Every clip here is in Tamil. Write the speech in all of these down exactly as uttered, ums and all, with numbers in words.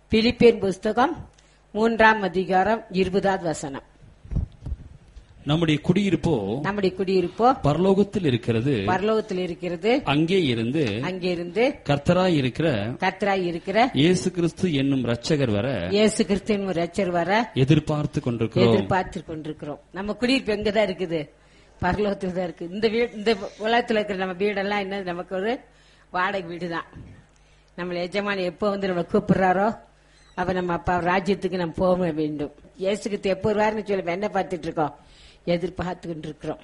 பிலிப்பியன் புஸ்தகம் மூன்றாம் அதிகாரம் இருபதாவது வசனம். நம்முடைய குடியிருப்போ நம்முடைய குடியிருப்போ பரலோகத்தில் இருக்கிறது, பரலோகத்தில் இருக்கிறது. அங்கே இருந்து அங்கே இருந்து கர்த்தராய் இருக்கிற கர்த்தராய் இருக்கிற இயேசு கிறிஸ்து என்னும் ரட்சகர் வர இயேசு கிறிஸ்து என்னும் இரட்சகர் வர எதிர்பார்த்து கொண்டிருக்கிறோம். எதிர்பார்த்து கொண்டிருக்கிறோம். நம்ம குடியிருப்பு எங்கதான் இருக்குது? பரலோகத்துல தான் இருக்கு. இந்த வீடு, இந்த உலகத்துல இருக்கிற நம்ம வீடெல்லாம் என்ன, நமக்கு ஒரு வாடகை வீடு தான். நம்ம எஜமானி எப்போ வந்து நம்ம கூப்பிடுறாரோ அப்ப நம்ம அப்பா ராஜ்யத்துக்கு நம்ம போக வேண்டும். இயேசுக்கு எப்போ வருவாருன்னு சொல்லி என்ன பார்த்துட்டு இருக்கோம், எதிர்பார்த்துக்கிட்டு இருக்கிறோம்.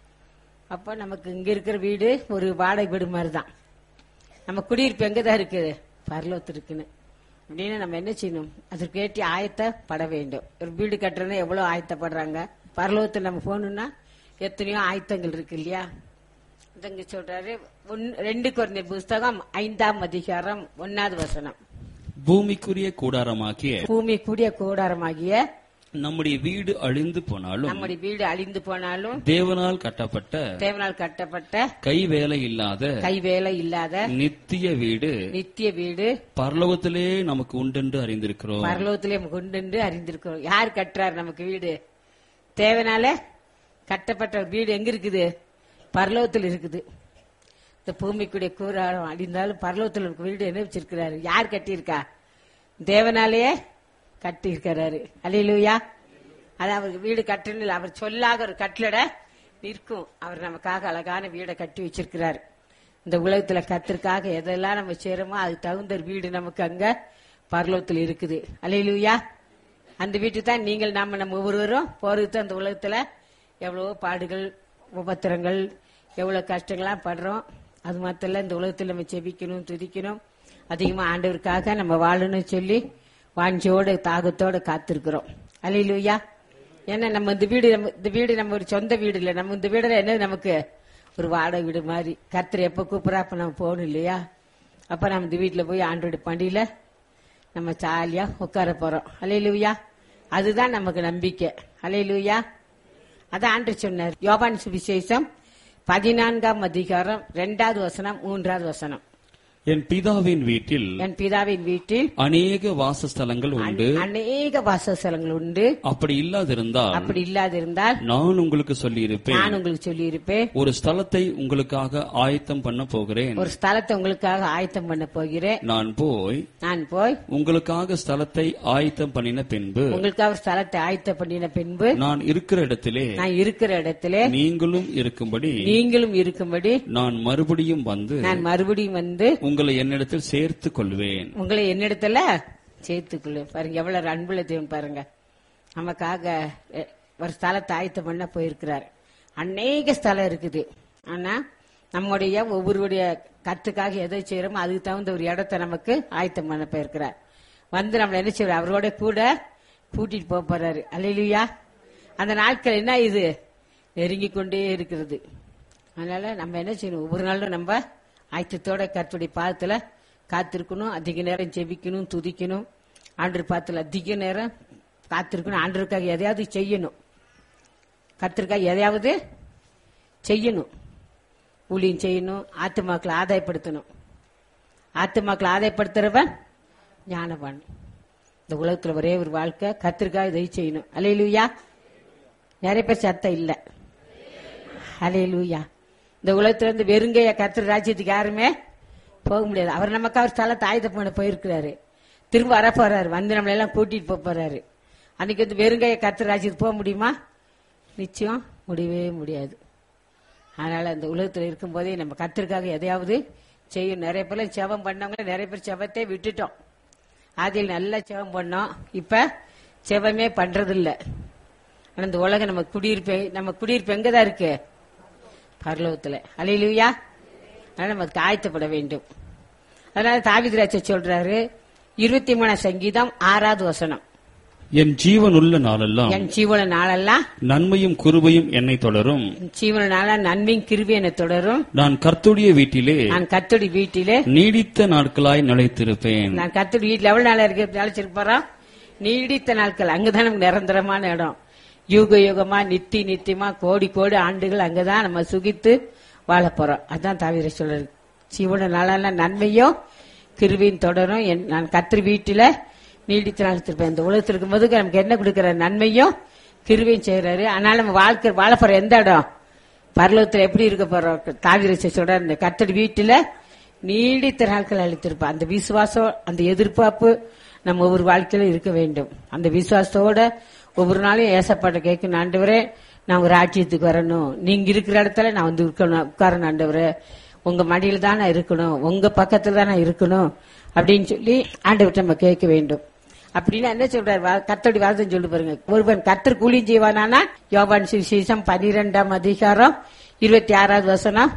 அப்ப நமக்கு இங்க இருக்கிற வீடு ஒரு வாடகை வீடு மாதிரி தான். நம்ம குடியிருப்பு எங்கதான் இருக்குது? பரலோகத்து இருக்குன்னு அப்படின்னு நம்ம என்ன செய்யணும்? அதற்கு ஏற்றி ஆயத்தப்பட வேண்டும். ஒரு வீடு கட்டுறதுன்னா எவ்வளவு ஆயத்தப்படுறாங்க. பரலோகத்தில் நம்ம போகணும்னா எத்தனையோ ஆயத்தங்கள் இருக்கு இல்லையா? இங்க சொல்றாரு ரெண்டு கொரிந்தியர் புஸ்தகம் ஐந்தாம் அதிகாரம் ஒன்னாவது வசனம். பூமிக்குரிய கூடாரமாகிய பூமிக்குரிய கூடாரமாகிய நம்முடைய வீடு அழிந்து போனாலும் நம்முடைய வீடு அழிந்து போனாலும் தேவனால் கட்டப்பட்ட தேவனால் கட்டப்பட்ட கைவேலை இல்லாத கைவேலை இல்லாத நித்திய வீடு நித்திய வீடு பரலோகத்திலே நமக்கு உண்டென்று அறிந்திருக்கிறோம். பரலோகத்திலே நமக்கு உண்டென்று அறிந்திருக்கிறோம். யார் கட்டுறார் நமக்கு வீடு? தேவனால கட்டப்பட்ட வீடு எங்க இருக்குது? பரலோகத்தில் இருக்குது. இந்த பூமிக்குடைய கூறாரம் அழிந்தாலும் பரலோகத்தில் வீடு என்ன வச்சிருக்கிறாரு? யார் கட்டியிருக்கா? தேவனாலேயே கட்டி இருக்கிறாரு. அல்லேலூயா. அது அவருக்கு வீடு கட்டணும், அவர் சொல்லாக ஒரு கட்டளை நிற்கும். அவர் நமக்காக அழகான வீடை கட்டி வச்சிருக்கிறாரு. இந்த உலகத்துல கத்திற்காக எதெல்லாம் நம்ம செய்யறோமோ அது தகுந்த வீடு நமக்கு அங்க பரலோகத்தில் இருக்குது. அல்லேலூயா. அந்த வீட்டுக்கு தான் நீங்கள் நாம நம்ம ஒவ்வொருவரும் போறது. அந்த உலகத்துல எவ்வளவோ பாடுகள், உபத்திரங்கள், எவ்வளவு கஷ்டங்கள்லாம் படுறோம். அது மாத்திரம் இந்த உலகத்துல நம்ம செபிக்கணும், துதிக்கணும், அதிகமா ஆண்டவருக்காக நம்ம வாழணும்னு சொல்லி வாஞ்சோட தாகத்தோட காத்திருக்கிறோம். அல்லேலூயா. ஏன்னா நம்ம இந்த வீடு நம்ம இந்த வீடு நம்ம ஒரு சொந்த வீடு இல்லை. நம்ம இந்த வீடுல என்ன, நமக்கு ஒரு வாடகை வீடு மாதிரி. கர்த்தர் எப்ப கூப்பிடா அப்ப நம்ம போகணும் இல்லையா? அப்ப நம்ம இந்த வீட்டுல போய் ஆண்டோட பண்டியில நம்ம ஜாலியா உட்கார போறோம். அல்லேலூயா. அதுதான் நமக்கு நம்பிக்கை. அல்லேலூயா. அதான் ஆண்டவர் சொன்னார். யோவான் சுவிசேஷம் பதினான்காம் அதிகாரம் இரண்டாவது வசனம் மூன்றாவது வசனம். என் பிதாவின் வீட்டில் என் பிதாவின் வீட்டில் அநேக வாசஸ்தலங்கள் உண்டு, அநேக வாசஸ்தலங்கள் உண்டு. அப்படி இல்லாதிருந்தால் அப்படி இல்லாதிருந்தால் நான் உங்களுக்கு சொல்லி இருப்பேன். நான் உங்களுக்கு சொல்லி இருப்பேன். ஒரு ஸ்தலத்தை உங்களுக்காக ஆயத்தம் பண்ண போகிறேன். ஒரு ஸ்தலத்தை உங்களுக்காக ஆயத்தம் பண்ண போகிறேன். நான் போய் நான் போய் உங்களுக்காக ஸ்தலத்தை ஆயத்தம் பண்ணின பின்பு உங்களுக்காக ஸ்தலத்தை ஆயத்தம் பண்ணின பின்பு நான் இருக்கிற இடத்திலே நான் இருக்கிற இடத்திலே நீங்களும் இருக்கும்படி நீங்களும் இருக்கும்படி நான் மறுபடியும் வந்து நான் மறுபடியும் வந்து உங்களை என்னிடத்தில் சேர்த்துக் கொள்வேன். உங்களை என்னிடத்துல சேர்த்துக் கொள்வேன். பாருங்க எவ்வளவு அன்புள்ள தேவன் பாருங்க. நமக்காக ஒரு ஸ்தலத்தை ஆயத்தம் பண்ண போயிருக்கிறார். அநேக ஸ்தலம் இருக்குது. ஆனா நம்முடைய ஒவ்வொருடைய கத்துக்காக எதை செய்யறோமோ அதுக்கு தகுந்த ஒரு இடத்த நமக்கு ஆயத்தம் பண்ண போயிருக்கிறார். வந்து நம்மள என்ன செய்வார்? அவரோட கூட கூட்டிட்டு போக போறாரு. அல்லேலூயா. அந்த நாட்கள் என்ன, இது நெருங்கி கொண்டே இருக்கிறது. அதனால நம்ம என்ன செய்யணும்? ஒவ்வொரு நாளும் நம்ம ஆயத்தத்தோட கர்த்தருடைய பாதத்துல காத்திருக்கணும். அதிக நேரம் ஜெபிக்கணும், துதிக்கணும். ஆண்டவர் பாதத்துல அதிக நேரம் காத்திருக்கணும். ஆண்டவருக்காக எதையாவது செய்யணும். கர்த்தருக்காக எதையாவது செய்யணும். ஊழியம் செய்யணும். ஆத்துமாக்களை ஆதாயப்படுத்தணும். ஆத்துமாக்களை ஆதாயப்படுத்துறவன் ஞானவான். இந்த உலகத்துல ஒரே ஒரு வாழ்க்கை, கர்த்தருக்காக இதை செய்யணும். அல்லேலூயா. நிறைய பேர் சத்தம் இல்ல. அல்லேலூயா. இந்த உலகத்துல இருந்து வெறுங்கைய கர்த்தர் ராஜ்யத்துக்கு யாருமே போக முடியாது. அவர் நமக்கு அவர் ஸ்தலத்தை ஆயுத பண்ண போயிருக்கிறாரு. திரும்ப வர போறாரு. வந்து நம்மள எல்லாம் கூட்டிட்டு போக போறாரு. அன்னைக்கு வந்து வெறுங்கைய கர்த்தர் ராஜ்யத்துக்கு போக முடியுமா? நிச்சயம் முடியவே முடியாது. அதனால இந்த உலகத்துல இருக்கும் போதே நம்ம கர்த்தருக்காக எதையாவது செய்யும். நிறைய பேர் செவம் பண்ணவங்க, நிறைய பேர் செவத்தை விட்டுட்டோம். ஆதியில் நல்லா செவம் பண்ணோம், இப்ப செவமே பண்றது இல்ல. ஆனா இந்த உலகம் நம்ம குடியிருப்பு நம்ம குடியிருப்பு எங்கதான் இருக்கு? பரலோகத்துல. அல்லேலூயா. அதனால நமக்கு ஆயத்தப்பட வேண்டும். அதனால தாவீது ராஜா சொல்றாரு, இருபத்தி மூணாம் சங்கீதம் ஆறாவது வசனம். என் ஜீவனுள்ள நாளெல்லாம் என் ஜீவன நாளெல்லாம் நன்மையும் கிருபையும் என்னை தொடரும். ஜீவன நாள நன்மையும் கிருபை என்னை தொடரும். நான் கர்த்தருடைய வீட்டிலே நான் கர்த்தருடைய வீட்டிலே நீடித்த நாட்களாய் நிலைத்திருப்பேன். நான் கர்த்தருடைய வீட்டில் எவ்வளவு நாளா இருக்கு நிலைச்சிருப்போம்? நீடித்த நாட்கள். அங்கதான் நமக்கு நிரந்தரமான இடம். யுக யுகமா நித்தி நித்தியமா கோடி கோடி ஆண்டுகள் அங்கதான் நம்ம சுகித்து வாழ போறோம். அதான் தாவீது சொல்றாரு, ஜீவன நாளெல்லாம் நன்மையும் கிருபையும் தொடரும். நான் கர்த்தர் வீட்டில நீடித்து நிலைத்திருப்பேன். இந்த உலகத்தில் இருக்கும்போது நமக்கு என்ன கொடுக்கிற நன்மையும் கிருபையும் செய்யறாரு. அதனால நம்ம வாழ்க்கை வாழ போற எந்த இடம் பரலோகத்துல எப்படி இருக்க போறோம்? தாவீது சொல்ற இந்த கர்த்தர் வீட்டுல நீடித்த நாட்கள் அளித்திருப்பார். அந்த விசுவாசம், அந்த எதிர்பார்ப்பு நம்ம ஒவ்வொரு வாழ்க்கையில இருக்க வேண்டும். அந்த விசுவாசத்தோட ஒவ்வொரு நாளும் ஏசப்பாட்ட கேட்கணும், ஆண்டவரே நான் ஒரு ராஜ்யத்துக்கு வரணும், நீங்க இருக்கிற இடத்துல நான் வந்து இருக்கணும், உட்காரணும் ஆண்டவரே, உங்க மடியில தான் நான் இருக்கணும், உங்க பக்கத்துல தான் நான் இருக்கணும் அப்படின்னு சொல்லி ஆண்டவர்கிட்ட நம்ம கேட்க வேண்டும். அப்படின்னு என்ன சொல்றாரு? கர்த்தருடைய வார்த்தை சொல்லி பாருங்க. ஒருவன் கர்த்தர் கூலி செய்வானா? யோவான் சுவிசேஷம் பனிரெண்டாம் அதிகாரம் இருபத்தி ஆறாவது வசனம்.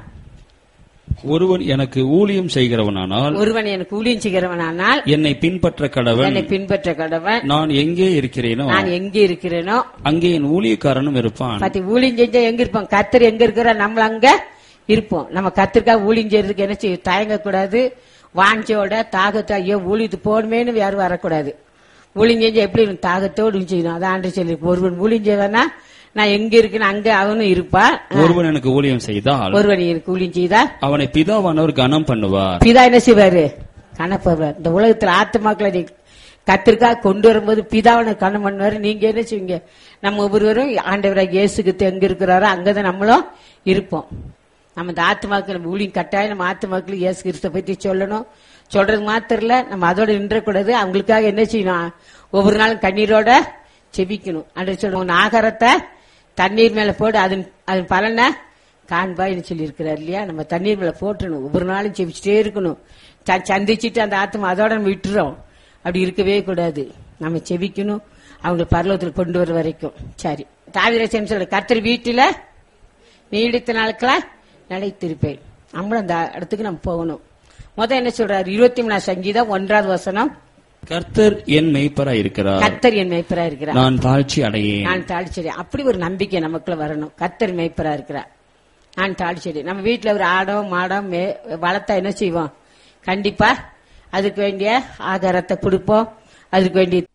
ஒருவன் எனக்கு ஊழியம் செய்கிறவனானால் ஒருவன் எனக்கு ஊழியம் செய்கிறவனானால் என்னை பின்பற்ற கடவன். என்னை பின்பற்ற கடவன். நான் எங்கே இருக்கிறேனோ நான் எங்கே இருக்கிறேனோ அங்கே என் ஊழியக்காரனும் இருப்பான். பத்தி ஊழியம் செஞ்சா எங்க இருப்போம்? கர்த்தர் எங்க இருக்கிற நம்ம அங்க இருப்போம். நம்ம கர்த்தருக்காக ஊழியம் செய்யறதுக்கு என்ன செய்ய தயங்க கூடாது. வாஞ்சோட தாகத்தோ ஐயோ ஊழியத்து போகணுமேனு யாரும் வரக்கூடாது. ஊழியம் செஞ்சா எப்படி தாகத்தோடு செய்யணும். அதான் ஆண்டு சொல்லி ஒருவன் ஊழியம் செய்வானா நான் எங்க இருக்கேன் அங்க அவனும் இருப்பான். ஒருவன் எனக்கு ஊழியம் செய்தால் ஒருவன் எனக்கு ஊழியம் செய்தால் அவனை பிதாவானவர் கனம் பண்ணுவார். பிதா என்ன செய்வாரு? கனப்படுவார். இந்த உலகத்துல ஆத்துமாக்களை கத்திற்காக கொண்டு வரும்போது பிதாவனை கனம் பண்ணுவாரு. நீங்க என்ன செய்வீங்க? நம்ம ஒவ்வொருவரும் ஆண்டவராக இயேசுக்கு எங்க இருக்கிறாரோ அங்கதான் நம்மளும் இருப்போம். நம்ம இந்த ஆத்துமாக்கள் நம்ம ஊழியம் கட்டாயம் நம்ம ஆத்துமாக்கள் இயேசு கிறிஸ்துவ பத்தி சொல்லணும். சொல்றது மாத்திரம் இல்ல, நம்ம அதோட நின்றக்கூடாது. அவங்களுக்காக என்ன செய்யணும்? ஒவ்வொரு நாளும் கண்ணீரோட செபிக்கணும். அன்று சொல்லணும், ஆகாரத்தை தண்ணீர் மேல போடு, அதன் அதன் பலனை காண்பாய்னு சொல்லி இருக்கிறார் இல்லையா? நம்ம தண்ணீர் மேல போட்டணும், ஒவ்வொரு நாளும் செபிச்சுட்டே இருக்கணும். சந்திச்சுட்டு அந்த ஆத்மா அதோட நம்ம விட்டுறோம், அப்படி இருக்கவே கூடாது. நம்ம செபிக்கணும், அவங்க பரலோகத்தில் கொண்டு வர வரைக்கும். சரி, தாவீது சொல்ற கர்த்தர் வீட்டுல நீடித்த நாட்களா நிலைத்திருப்பேன். நம்மளும் அந்த இடத்துக்கு நம்ம போகணும். முதல் என்ன சொல்றாரு? இருபத்தி மூணாம் சங்கீதம் ஒன்றாவது வசனம். கர்த்தர் என் மேய்ப்பரா இருக்கிறார். கர்த்தர் என் மேய்ப்பரா இருக்கிறார். நான் தாழ்ச்சி அடையேன். நான் தாழ்ச்சி அடையேன். அப்படி ஒரு நம்பிக்கை நமக்குள்ள வரணும். கர்த்தர் மேய்ப்பரா இருக்கிறார், நான் தாழ்ச்சி அடையேன். நம்ம வீட்டுல ஒரு ஆடோ மாடோ வளர்த்தா என்ன செய்வோம்? கண்டிப்பா அதுக்கு வேண்டிய ஆகாரத்தை கொடுப்போம், அதுக்கு வேண்டிய